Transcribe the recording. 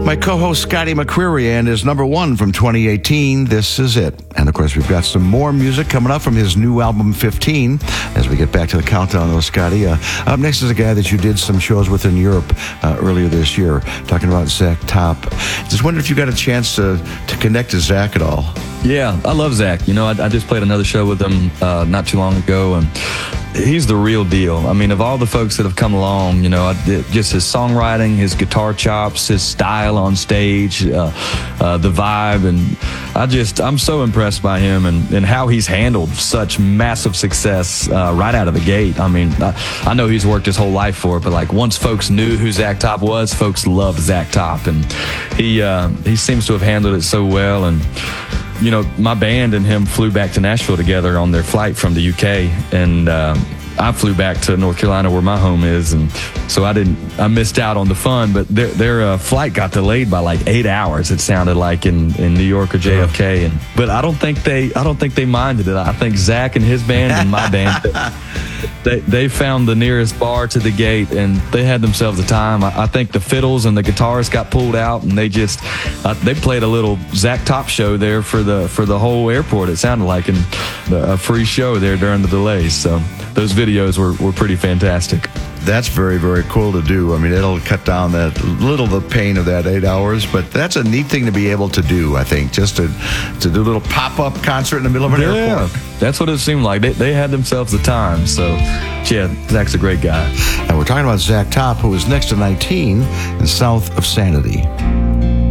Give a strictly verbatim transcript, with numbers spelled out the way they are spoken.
My co-host Scotty McCreery and his number one from twenty eighteen, This Is It. And of course, we've got some more music coming up from his new album, fifteen, as we get back to the countdown, though, Scotty. Uh, up next is a guy that you did some shows with in Europe uh, earlier this year, talking about Zach Top. Just wondered if you got a chance to, to connect to Zach at all. Yeah, I love Zach. You know, I, I just played another show with him uh, not too long ago, and he's the real deal. I mean, of all the folks that have come along, you know, I, just his songwriting, his guitar chops, his style on stage, uh, uh, the vibe, and I just, I'm so impressed by him and, and how he's handled such massive success uh, right out of the gate. I mean, I, I know he's worked his whole life for it, but like once folks knew who Zach Top was, folks loved Zach Top, and he uh, he seems to have handled it so well. And you know, my band and him flew back to Nashville together on their flight from the U K, and uh, I flew back to North Carolina where my home is, and so I didn't, I missed out on the fun, but their, their uh, flight got delayed by like eight hours, it sounded like, in, in New York or J F K, and but I don't think they, I don't think they minded it. I think Zach and his band and my band, they, they found the nearest bar to the gate, and they had themselves a time. I, I think the fiddles and the guitarists got pulled out, and they just, uh, they played a little Zach Top show there for the, for the whole airport, it sounded like, and a free show there during the delays, so those videos were, were pretty fantastic. That's very, very cool to do. I mean, it'll cut down that little the pain of that eight hours, but that's a neat thing to be able to do, I think, just to to do a little pop-up concert in the middle of an yeah, airport. That's what it seemed like. They, they had themselves a time, so yeah, Zach's a great guy. And we're talking about Zach Top, who is next to nineteen and South of Sanity.